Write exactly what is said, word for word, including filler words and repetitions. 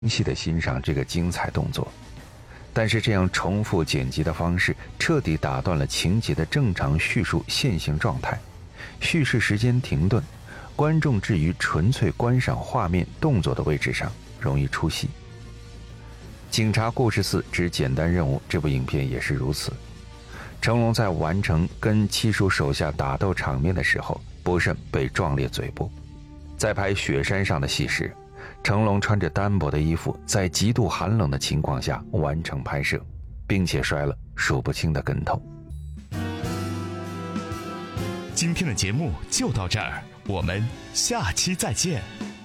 细地欣赏这个精彩动作。但是这样重复剪辑的方式彻底打断了情节的正常叙述线性状态，叙事时间停顿，观众置于纯粹观赏画面动作的位置上，容易出戏。警察故事四之简单任务这部影片也是如此。成龙在完成跟七叔手下打斗场面的时候，不慎被撞裂嘴部。在拍雪山上的戏时，成龙穿着单薄的衣服，在极度寒冷的情况下完成拍摄，并且摔了数不清的跟头。 今天的节目就到这儿，我们下期再见。